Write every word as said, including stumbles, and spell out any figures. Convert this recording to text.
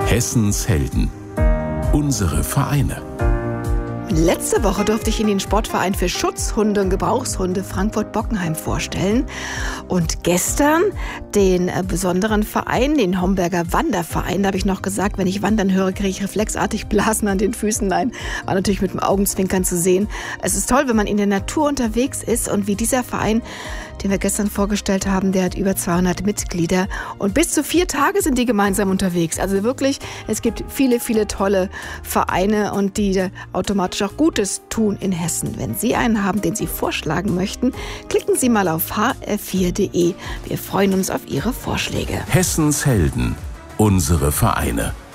Hessens Helden. Unsere Vereine. Letzte Woche durfte ich Ihnen den Sportverein für Schutzhunde und Gebrauchshunde Frankfurt-Bockenheim vorstellen. Und gestern den äh, besonderen Verein, den Homberger Wanderverein. Da habe ich noch gesagt, wenn ich Wandern höre, kriege ich reflexartig Blasen an den Füßen. Nein, war natürlich mit dem Augenzwinkern zu sehen. Es ist toll, wenn man in der Natur unterwegs ist und wie dieser Verein, den wir gestern vorgestellt haben, der hat über zweihundert Mitglieder und bis zu vier Tage sind die gemeinsam unterwegs. Also wirklich, es gibt viele, viele tolle Vereine und die automatisch auch Gutes tun in Hessen. Wenn Sie einen haben, den Sie vorschlagen möchten, klicken Sie mal auf h r vier punkt d e. Wir freuen uns auf Ihre Vorschläge. Hessens Helden. Unsere Vereine.